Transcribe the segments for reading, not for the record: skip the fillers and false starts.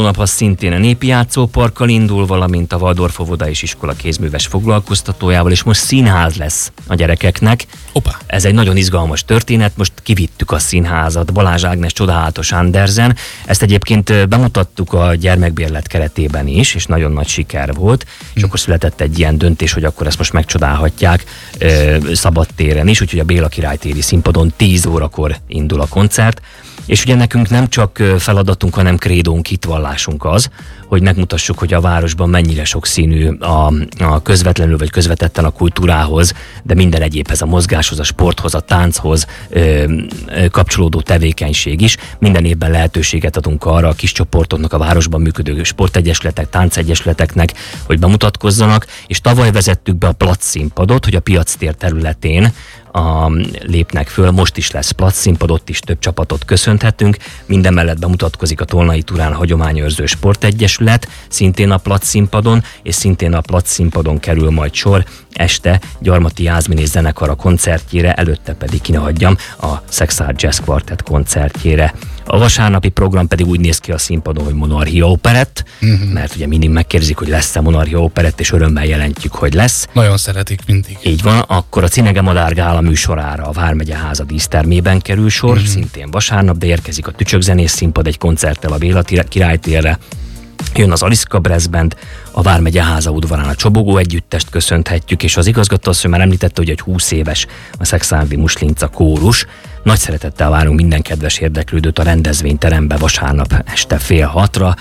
hónap az szintén a Népi Játszóparkkal indul, valamint a Waldorf óvoda és iskola kézműves foglalkoztatójával, és most színház lesz a gyerekeknek. Opa. Ez egy nagyon izgalmas történet, most kivittük a színházat, Balázs Ágnes Csodálatos Andersen. Ezt egyébként bemutattuk a gyermekbérlet keretében is, és nagyon nagy siker volt, és akkor született egy ilyen döntés, hogy akkor ezt most megcsodálhatják szabadtéren is, úgyhogy a Béla Királytéri színpadon 10 órakor indul a koncert. És ugye nekünk nem csak feladatunk, hanem krédónk, hitvallásunk az, hogy megmutassuk, hogy a városban mennyire sokszínű a közvetlenül vagy közvetetten a kultúrához, de minden egyébhez, a mozgáshoz, a sporthoz, a tánchoz kapcsolódó tevékenység is. Minden évben lehetőséget adunk arra a kis csoportoknak, a városban működő sportegyesületek, táncegyesületeknek, hogy bemutatkozzanak, és tavaly vezettük be a Plac színpadot, hogy a Piactér területén lépnek föl, most is lesz Plac színpad, ott is több csapatot köszönhetünk, minden mellett bemutatkozik a Tolnai Turán Hagyományőrző Sportegyesület, szintén a Plac színpadon, és szintén a Plac színpadon kerül majd sor este Gyarmati Jászmin zenekara koncertjére, előtte pedig ki ne hagyjam a Szexárd Jazz Quartet koncertjére. A vasárnapi program pedig úgy néz ki a színpadon, hogy Monarchia Operett, mert ugye mindig megkérdezik, hogy lesz-e Monarchia Operett, és örömmel jelentjük, hogy lesz. Nagyon szeretik mindig. Így van, akkor a Cinege Madár Gála műsorára a Vármegye Háza dísztermében kerül sor, szintén vasárnap, de érkezik a Tücsök-zenész színpad egy koncerttel a Béla Királytérre. Jön az Aliszka Brass Band, a Vármegye Háza udvarán a Csobogó együttest köszönhetjük, és az igazgatóasszony már említette, hogy egy 20 éves a Szekszárdi Muslinca kórus. Nagy szeretettel várunk minden kedves érdeklődőt a rendezvényterembe vasárnap este 5:30,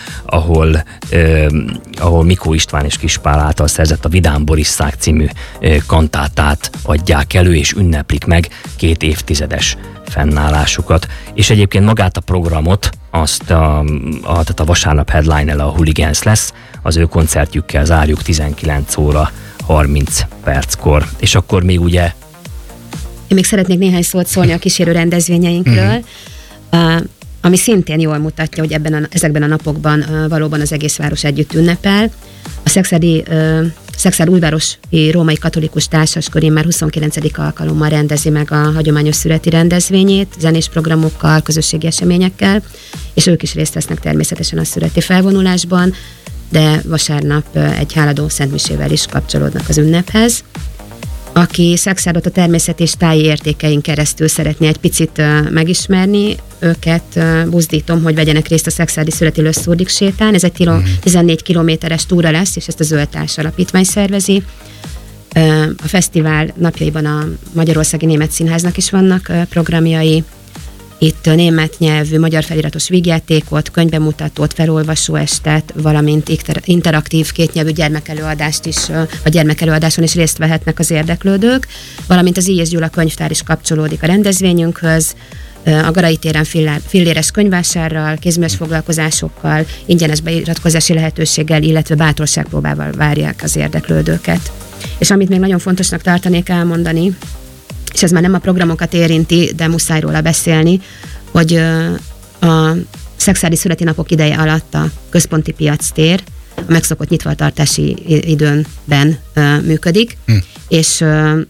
ahol Mikó István és Kispál által szerzett a Vidám Borisszák című kantátát adják elő, és ünneplik meg 2 évtizedes fennállásukat. És egyébként magát a programot, tehát a vasárnap headline-el a Hooligans lesz, az ő koncertjükkel zárjuk 19 óra 30 perckor. És akkor még ugye én még szeretnék néhány szót szólni a kísérő rendezvényeinkről, ami szintén jól mutatja, hogy ezekben a napokban valóban az egész város együtt ünnepel. A Szekszárd Újvárosi Római Katolikus Társaskörén már 29. alkalommal rendezi meg a hagyományos születi rendezvényét, zenés programokkal, közösségi eseményekkel, és ők is részt vesznek természetesen a születi felvonulásban, de vasárnap egy háladó szentmisével is kapcsolódnak az ünnephez. Aki Szekszárdot a természet és táji értékein keresztül szeretné egy picit megismerni, őket buzdítom, hogy vegyenek részt a Szekszárdi Születi Lösszurdik sétán. Ez egy 14 kilométeres túra lesz, és ezt a Zöld Társ Alapítvány szervezi. A fesztivál napjaiban a Magyarországi Német Színháznak is vannak programjai. Itt a német nyelvű, magyar feliratos vígjátékot, könyvbemutatót, felolvasóestet, valamint interaktív kétnyelvű gyermekelőadást is, a gyermekelőadáson is részt vehetnek az érdeklődők, valamint az I.S. Gyula könyvtár is kapcsolódik a rendezvényünkhöz, a Garai téren filléres könyvvásárral, kézműves foglalkozásokkal, ingyenes beiratkozási lehetőséggel, illetve bátorságpróbával várják az érdeklődőket. És amit még nagyon fontosnak tartanék elmondani, és ez már nem a programokat érinti, de muszáj róla beszélni, hogy a Szekszárdi Születi Napok ideje alatt a központi piactér a megszokott nyitvatartási időben működik, és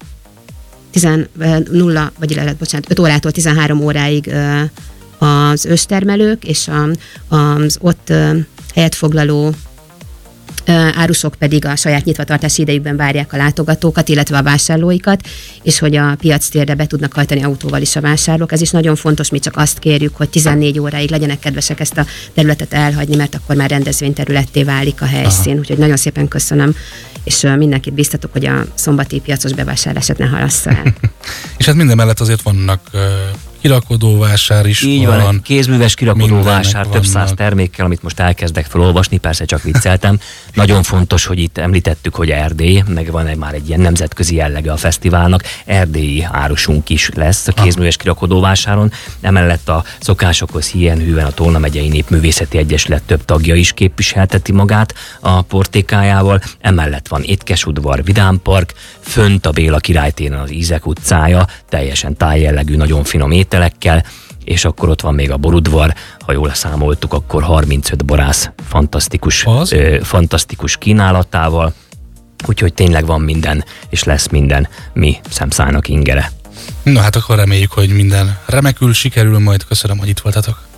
5 órától 13 óráig az őstermelők és az ott helyet foglaló árusok pedig a saját nyitvatartási idejükben várják a látogatókat, illetve a vásárlóikat, és hogy a piactérre be tudnak hajtani autóval is a vásárlók. Ez is nagyon fontos, mi csak azt kérjük, hogy 14 óráig legyenek kedvesek ezt a területet elhagyni, mert akkor már rendezvényterületté válik a helyszín. Úgyhogy nagyon szépen köszönöm, és mindenkit biztatok, hogy a szombati piacos bevásárlását ne halassza el. És hát minden mellett azért vannak kirakodóvásár is. Így van, kézműves kirakodóvásár, több száz termékkel, amit most elkezdek felolvasni, persze csak vicceltem. Nagyon fontos, hogy itt említettük, hogy Erdély, meg van már egy ilyen nemzetközi jellege a fesztiválnak, erdélyi árusunk is lesz a kézműves kirakodóvásáron. Emellett a szokásokhoz híven a Tolna megyei Népművészeti Egyesület több tagja is képviselteti magát a portékájával. Emellett van Étkesudvar, Vidámpark, fönt a Béla Királytéren az Ízek utcája, teljesen tájjellegű, nagyon finom ételekkel, és akkor ott van még a borudvar, ha jól számoltuk, akkor 35 borász fantasztikus kínálatával, úgyhogy tényleg van minden, és lesz minden mi szemszájnak ingere. Na hát akkor reméljük, hogy minden remekül sikerül, majd köszönöm, hogy itt voltatok.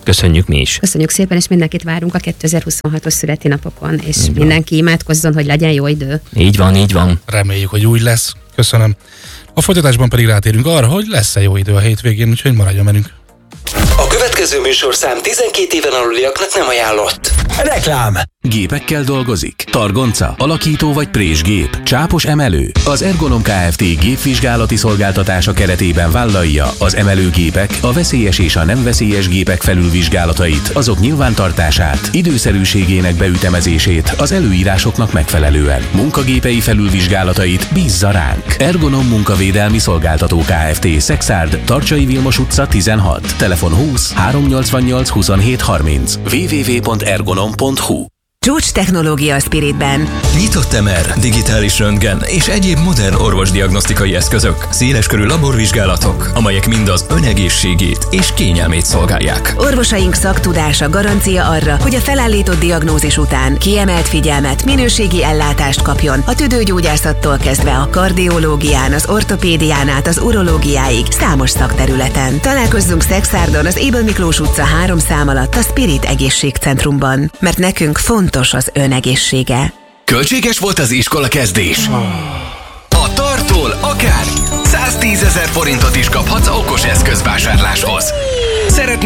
Köszönjük mi is. Köszönjük szépen, és mindenkit várunk a 2026-os születinapokon, és mindenki imádkozzon, hogy legyen jó idő. Így van, így van. Reméljük, hogy úgy lesz. Köszönöm. A folytatásban pedig rátérünk arra, hogy lesz-e jó idő a hétvégén, úgyhogy maradjon velünk. A következő műsorszám 12 éven aluliaknak nem ajánlott. Reklám! Gépekkel dolgozik? Targonca, alakító vagy présgép, csápos emelő? Az Ergonom Kft. Gépvizsgálati szolgáltatása keretében vállalja az emelőgépek, a veszélyes és a nem veszélyes gépek felülvizsgálatait, azok nyilvántartását, időszerűségének beütemezését az előírásoknak megfelelően. Munkagépei felülvizsgálatait bízza ránk. Ergonom Munkavédelmi Szolgáltató Kft. Szexárd, Tarcsai Vilmos utca 16. Telefon 20 388 27 30. www.ergonom.hu. Csúcs technológia a Spiritben. Nyitott MR, digitális röntgen és egyéb modern orvosdiagnosztikai eszközök, széleskörű laborvizsgálatok, amelyek mind az ön egészségét és kényelmét szolgálják. Orvosaink szaktudása garancia arra, hogy a felállított diagnózis után kiemelt figyelmet, minőségi ellátást kapjon a tüdőgyógyászattól kezdve a kardiológián, az ortopédián át az urológiáig számos szakterületen. Találkozzunk Szexárdon az Ébel Miklós utca 3 szám alatt a Spirit Egészségcentrumban, mert nekünk fontos az ön egészsége. Költséges volt az iskola kezdés? A Tartól akár 110 000 forintot is kaphatsz okos eszközvásárláshoz.